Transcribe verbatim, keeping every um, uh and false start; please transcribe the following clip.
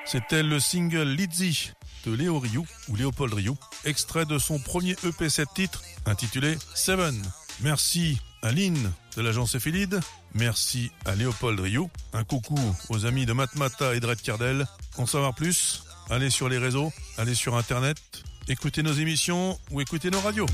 C'était le single Lizzy de Léo Rioux, ou Léopold Rioux, extrait de son premier E P sept titres intitulé Seven. Merci à Lynn de l'agence Ephilide, merci à Léopold Rioux, un coucou aux amis de Matmata et de Red Cardel. Pour en savoir plus, allez sur les réseaux, allez sur internet, écoutez nos émissions ou écoutez nos radios.